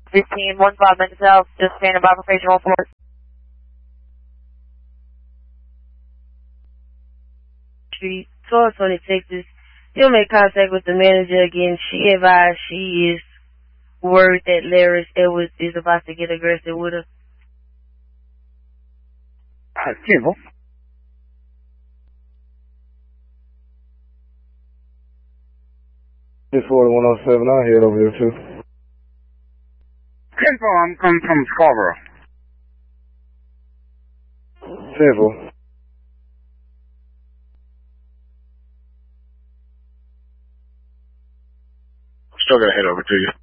15 South, just standing by for patient report. Street, Sarasota, Texas. He'll make contact with the manager again. She advised she is worried that Larry Edwards is about to get aggressive with her. Simple. 4107, I'll head over there too. Simple, I'm coming from Scarborough. Simple. Still gotta head over to you.